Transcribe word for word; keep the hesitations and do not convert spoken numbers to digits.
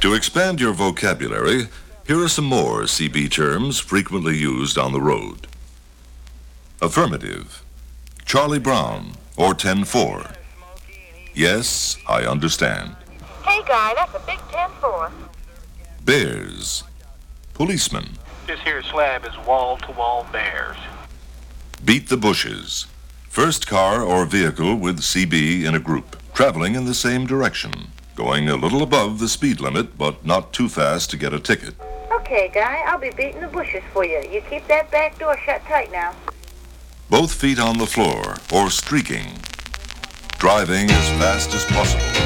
To expand your vocabulary, here are some more C B terms frequently used on the road. Affirmative. Charlie Brown, or ten four. Yes, I understand. Hey, guy, that's a big ten four. Bears. Policeman. This here slab is wall-to-wall bears. Beat the bushes. First car or vehicle with C B in a group, traveling in the same direction, going a little above the speed limit, but not too fast to get a ticket. Okay, guy, I'll be beating the bushes for you. You keep that back door shut tight now. Both feet on the floor, or streaking. Driving as fast as possible.